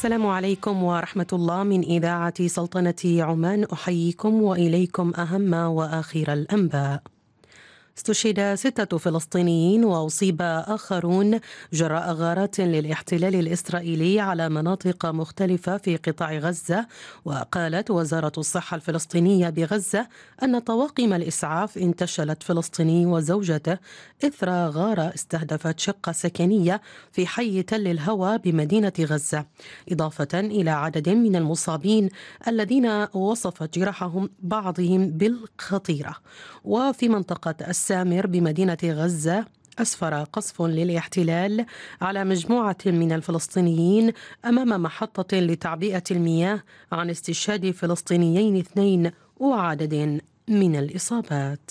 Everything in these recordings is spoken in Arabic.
السلام عليكم ورحمة الله من إذاعة سلطنة عمان، أحييكم وإليكم أهم وآخر الأنباء. استشهد 6 فلسطينيين وأصيب آخرون جراء غارات للاحتلال الإسرائيلي على مناطق مختلفة في قطاع غزة. وقالت وزارة الصحة الفلسطينية بغزة أن طواقم الإسعاف انتشلت فلسطيني وزوجته إثر غارة استهدفت شقة سكنية في حي تل الهوى بمدينة غزة، إضافة إلى عدد من المصابين الذين وصفت جراحهم بعضهم بالخطيرة. وفي منطقة السامر بمدينة غزة أسفر قصف للاحتلال على مجموعة من الفلسطينيين أمام محطة لتعبئة المياه عن استشهاد فلسطينيين 2 وعدد من الإصابات.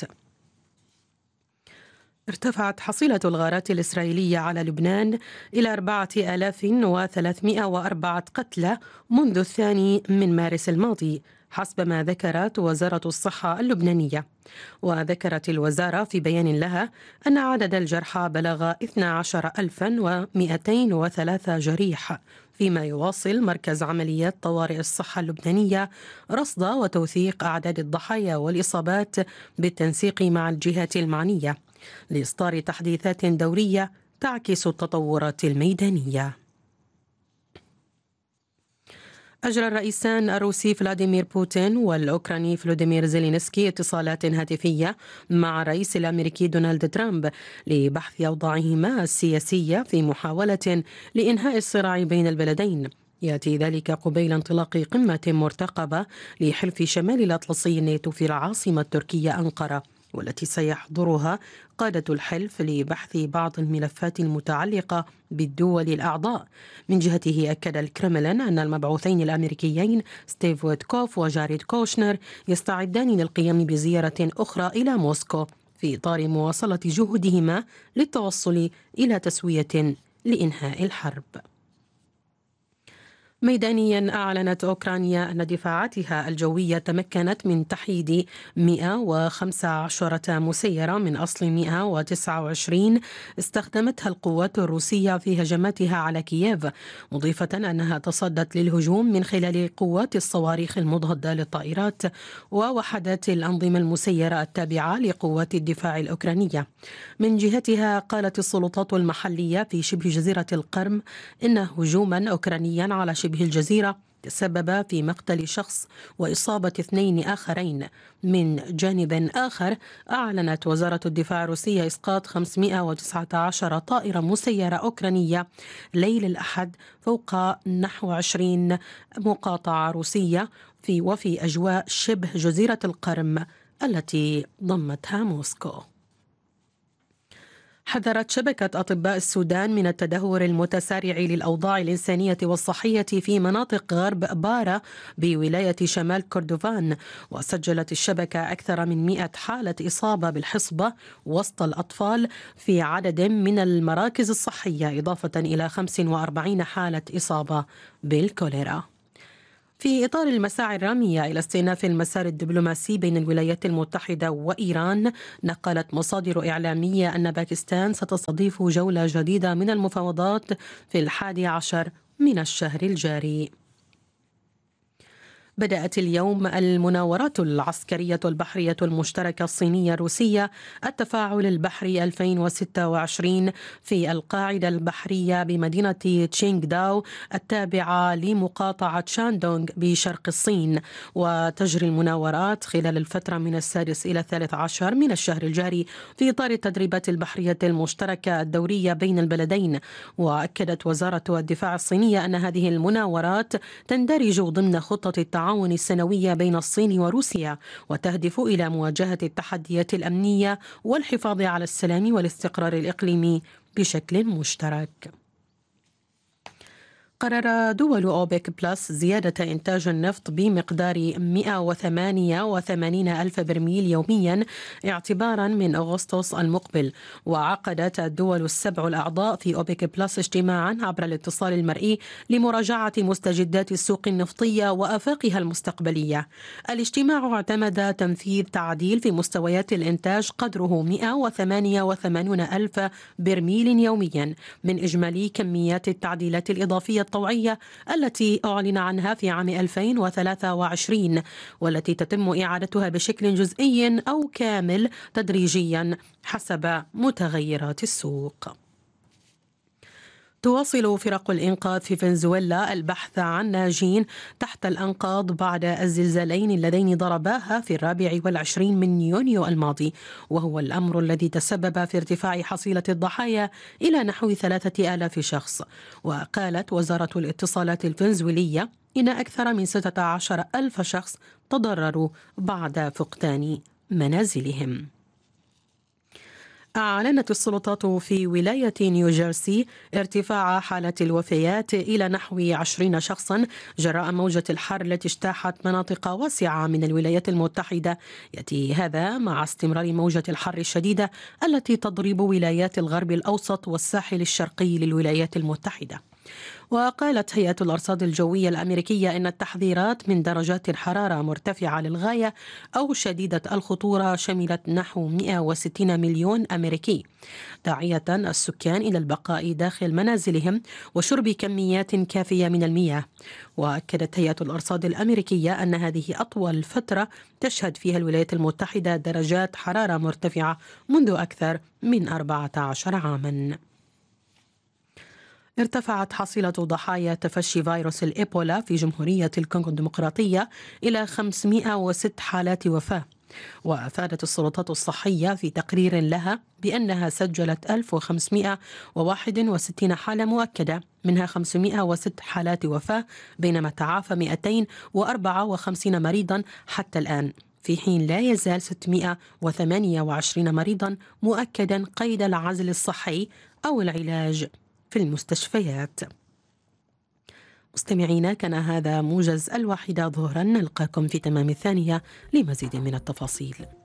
ارتفعت حصيلة الغارات الإسرائيلية على لبنان إلى 4304 قتلى منذ 2 مارس الماضي، حسب ما ذكرت وزارة الصحة اللبنانية. وذكرت الوزارة في بيان لها أن عدد الجرحى بلغ 12203 جريح، فيما يواصل مركز عمليات طوارئ الصحة اللبنانية رصد وتوثيق أعداد الضحايا والإصابات بالتنسيق مع الجهات المعنية لإصدار تحديثات دورية تعكس التطورات الميدانية. أجرى الرئيسان الروسي فلاديمير بوتين والأوكراني فلوديمير زيلينسكي اتصالات هاتفية مع الرئيس الأمريكي دونالد ترامب لبحث أوضاعهما السياسية في محاولة لإنهاء الصراع بين البلدين. يأتي ذلك قبيل انطلاق قمة مرتقبة لحلف شمال الأطلسي الناتو في العاصمة التركية أنقرة، والتي سيحضرها قادة الحلف لبحث بعض الملفات المتعلقة بالدول الأعضاء. من جهته أكد الكرملين أن المبعوثين الأمريكيين ستيف ويتكوف وجاريد كوشنر يستعدان للقيام بزيارة أخرى إلى موسكو في إطار مواصلة جهودهما للتوصل إلى تسوية لإنهاء الحرب. ميدانيا أعلنت أوكرانيا أن دفاعاتها الجوية تمكنت من تحييد 115 مسيرة من أصل 129 استخدمتها القوات الروسية في هجماتها على كييف، مضيفة أنها تصدت للهجوم من خلال قوات الصواريخ المضادة للطائرات ووحدات الأنظمة المسيرة التابعة لقوات الدفاع الأوكرانية. من جهتها قالت السلطات المحلية في شبه جزيرة القرم إن هجوما أوكرانيا على شبه الجزيرة تسبب في مقتل شخص وإصابة 2 آخرين. من جانب آخر أعلنت وزارة الدفاع الروسية إسقاط 519 طائرة مسيرة أوكرانية ليل الأحد فوق نحو 20 مقاطعة روسية وفي أجواء شبه جزيرة القرم التي ضمتها موسكو. حذرت شبكة أطباء السودان من التدهور المتسارع للأوضاع الإنسانية والصحية في مناطق غرب بارا بولاية شمال كردفان، وسجلت الشبكة أكثر من 100 حالة إصابة بالحصبة وسط الأطفال في عدد من المراكز الصحية، إضافة إلى 45 حالة إصابة بالكوليرا. في إطار المساعي الرامية إلى استئناف المسار الدبلوماسي بين الولايات المتحدة وإيران، نقلت مصادر إعلامية أن باكستان ستستضيف جولة جديدة من المفاوضات في 11 من الشهر الجاري. بدأت اليوم المناورات العسكرية البحرية المشتركة الصينية الروسية التفاعل البحري 2026 في القاعدة البحرية بمدينة تشينغ داو التابعة لمقاطعة شاندونغ بشرق الصين. وتجري المناورات خلال الفترة من 6 إلى 13 من الشهر الجاري في إطار التدريبات البحرية المشتركة الدورية بين البلدين. وأكدت وزارة الدفاع الصينية أن هذه المناورات تندرج ضمن خطة التعاون السنوية بين الصين وروسيا، وتهدف إلى مواجهة التحديات الأمنية والحفاظ على السلام والاستقرار الإقليمي بشكل مشترك. قرر دول أوبك بلس زيادة إنتاج النفط بمقدار 188 ألف برميل يوميا اعتبارا من أغسطس المقبل. وعقدت الدول السبع الأعضاء في أوبك بلس اجتماعا عبر الاتصال المرئي لمراجعة مستجدات السوق النفطية وآفاقها المستقبلية. الاجتماع اعتمد تنفيذ تعديل في مستويات الإنتاج قدره 188 ألف برميل يوميا من إجمالي كميات التعديلات الإضافية الطوعية التي أعلن عنها في عام 2023، والتي تتم إعادتها بشكل جزئي أو كامل تدريجيا حسب متغيرات السوق. تواصل فرق الإنقاذ في فنزويلا البحث عن ناجين تحت الأنقاض بعد الزلزالين اللذين ضرباها في 24 من يونيو الماضي، وهو الأمر الذي تسبب في ارتفاع حصيلة الضحايا إلى نحو 3000 شخص. وقالت وزارة الاتصالات الفنزويلية إن أكثر من 16 ألف شخص تضرروا بعد فقدان منازلهم. أعلنت السلطات في ولاية نيوجيرسي ارتفاع حالات الوفيات إلى نحو 20 شخصا جراء موجة الحر التي اجتاحت مناطق واسعة من الولايات المتحدة. يأتي هذا مع استمرار موجة الحر الشديدة التي تضرب ولايات الغرب الأوسط والساحل الشرقي للولايات المتحدة. وقالت هيئة الأرصاد الجوية الأمريكية إن التحذيرات من درجات حرارة مرتفعة للغاية أو شديدة الخطورة شملت نحو 160 مليون أمريكي، داعية السكان إلى البقاء داخل منازلهم وشرب كميات كافية من المياه. وأكدت هيئة الأرصاد الأمريكية أن هذه أطول فترة تشهد فيها الولايات المتحدة درجات حرارة مرتفعة منذ أكثر من 14 عاما. ارتفعت حصيلة ضحايا تفشي فيروس الإيبولا في جمهورية الكونغو الديمقراطية إلى 506 حالات وفاة. وأفادت السلطات الصحية في تقرير لها بأنها سجلت 1561 حالة مؤكدة، منها 506 حالات وفاة، بينما تعافى 254 مريضا حتى الآن، في حين لا يزال 628 مريضا مؤكدا قيد العزل الصحي أو العلاج في المستشفيات. مستمعينا، كان هذا موجز 1 ظهرا، نلقاكم في تمام 2 لمزيد من التفاصيل.